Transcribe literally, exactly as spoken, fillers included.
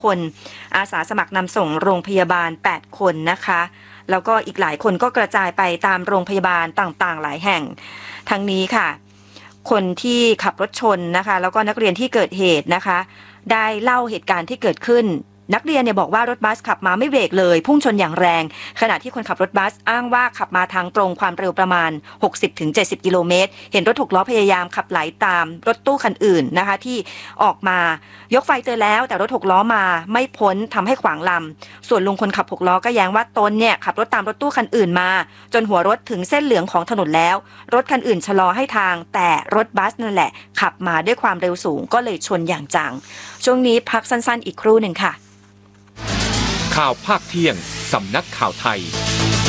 คนอาสาสมัครนำส่งโรงพยาบาลแปดคนนะคะแล้วก็อีกหลายคนก็กระจายไปตามโรงพยาบาลต่างๆหลายแห่งทั้งนี้ค่ะคนที่ขับรถชนนะคะแล้วก็นักเรียนที่เกิดเหตุนะคะได้เล่าเหตุการณ์ที่เกิดขึ้นนักเรียนเนี่ยบอกว่ารถบัสขับมาไม่เบรกเลยพุ่งชนอย่างแรงขณะที่คนขับรถบัสอ้างว่าขับมาทางตรงความเร็วประมาณ หกสิบถึงเจ็ดสิบ กิโลเมตรเห็นรถหกล้อพยายามขับไหลตามรถตู้คันอื่นนะคะที่ออกมายกไฟเตือนแล้วแต่รถหกล้อมาไม่พ้นทำให้ขวางลำส่วนลุงคนขับหกล้อก็แย้งว่าตนเนี่ยขับรถตามรถตู้คันอื่นมาจนหัวรถถึงเส้นเหลืองของถนนแล้วรถคันอื่นชะลอให้ทางแต่รถบัสนั่นแหละขับมาด้วยความเร็วสูงก็เลยชนอย่างจังช่วงนี้พักสั้นๆอีกครู่หนึ่งค่ะข่าวภาคเที่ยงสำนักข่าวไทย